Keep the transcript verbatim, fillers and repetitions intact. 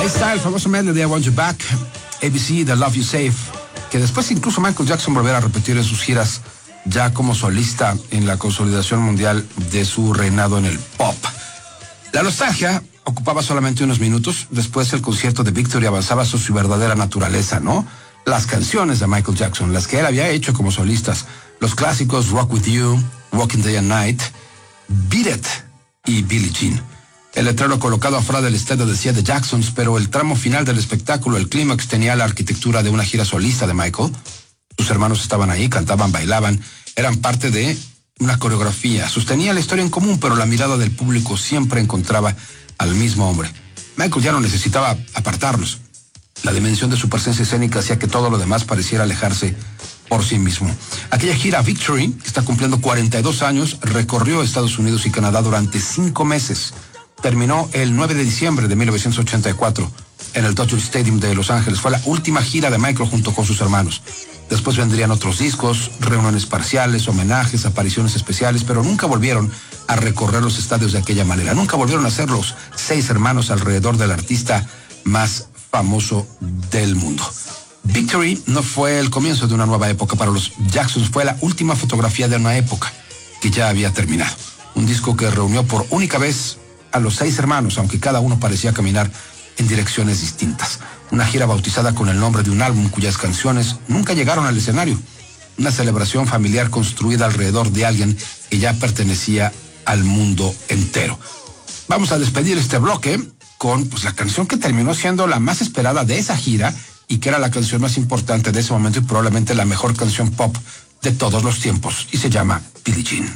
Ahí está el famoso medley de I Want You Back, A B C, The Love You Save, que después incluso Michael Jackson volverá a repetir en sus giras ya como solista en la consolidación mundial de su reinado en el pop. La nostalgia ocupaba solamente unos minutos, después el concierto de Victory avanzaba hacia su verdadera naturaleza, ¿no? Las canciones de Michael Jackson, las que él había hecho como solistas, los clásicos Rock With You, Walking Day and Night, Beat It y Billie Jean. El letrero colocado afuera del estadio decía The Jacksons, pero el tramo final del espectáculo, el clímax, tenía la arquitectura de una gira solista de Michael. Sus hermanos estaban ahí, cantaban, bailaban, eran parte de una coreografía. Sostenía la historia en común, pero la mirada del público siempre encontraba al mismo hombre. Michael ya no necesitaba apartarlos. La dimensión de su presencia escénica hacía que todo lo demás pareciera alejarse por sí mismo. Aquella gira Victory, que está cumpliendo cuarenta y dos años, recorrió Estados Unidos y Canadá durante cinco meses. Terminó el nueve de diciembre de mil novecientos ochenta y cuatro en el Dodger Stadium de Los Ángeles. Fue la última gira de Michael junto con sus hermanos. Después vendrían otros discos, reuniones parciales, homenajes, apariciones especiales, pero nunca volvieron a recorrer los estadios de aquella manera. Nunca volvieron a ser los seis hermanos alrededor del artista más famoso del mundo. Victory no fue el comienzo de una nueva época para los Jacksons, fue la última fotografía de una época que ya había terminado. Un disco que reunió por única vez a los seis hermanos, aunque cada uno parecía caminar en direcciones distintas. Una gira bautizada con el nombre de un álbum cuyas canciones nunca llegaron al escenario. Una celebración familiar construida alrededor de alguien que ya pertenecía al mundo entero. Vamos a despedir este bloque con pues, la canción que terminó siendo la más esperada de esa gira y que era la canción más importante de ese momento y probablemente la mejor canción pop de todos los tiempos, y se llama Billie Jean.